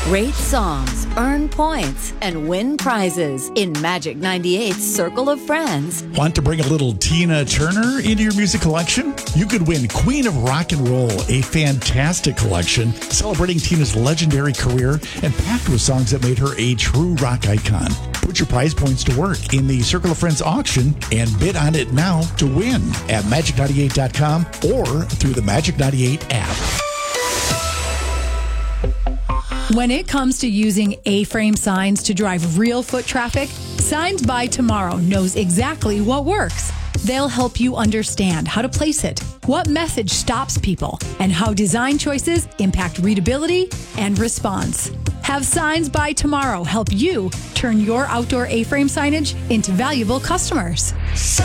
Rate songs, earn points, and win prizes in Magic 98's Circle of Friends. Want to bring a little Tina Turner into your music collection? You could win Queen of Rock and Roll, a fantastic collection celebrating Tina's legendary career and packed with songs that made her a true rock icon. Put your prize points to work in the Circle of Friends auction and bid on it now to win at Magic98.com or through the Magic 98 app. When it comes to using A-frame signs to drive real foot traffic, Signs by Tomorrow knows exactly what works. They'll help you understand how to place it, what message stops people, and how design choices impact readability and response. Have Signs by Tomorrow help you turn your outdoor A-frame signage into valuable customers.